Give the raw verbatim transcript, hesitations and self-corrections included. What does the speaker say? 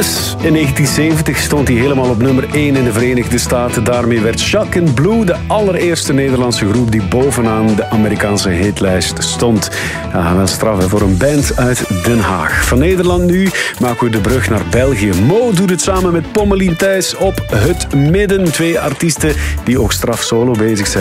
Venus. In negentien zeventig stond hij helemaal op nummer één in de Verenigde Staten. Daarmee werd Jacques in Blue de allereerste Nederlandse groep die bovenaan de Amerikaanse hitlijst stond. Ja, wel straf hè, voor een band uit Den Haag. Van Nederland nu maken we de brug naar België. Mo doet het samen met Pommelien Thijs op Het Midden. Twee artiesten die ook straf solo bezig zijn.